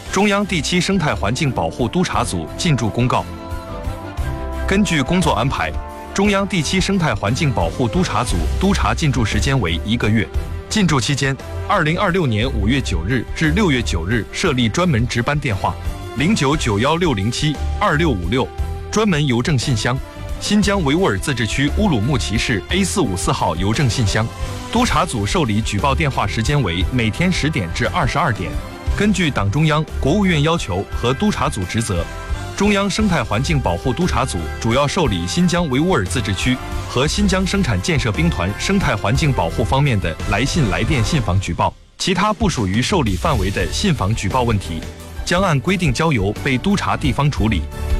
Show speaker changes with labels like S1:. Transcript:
S1: 中央第7生态环境保护督察组进驻公告。根据工作安排，中央第7生态环境保护督察组督察进驻时间为1个月。进驻期间，2026年5月9日至6月9日设立专门值班电话0991607256，专门邮政信箱：新疆维吾尔自治区乌鲁木齐市 A454号邮政信箱。督察组受理举报电话时间为每天10点至22点。根据党中央、国务院要求和督察组职责，中央生态环境保护督察组主要受理新疆维吾尔自治区和新疆生产建设兵团生态环境保护方面的来信、来电、信访举报，其他不属于受理范围的信访举报问题，将按规定交由被督察地方处理。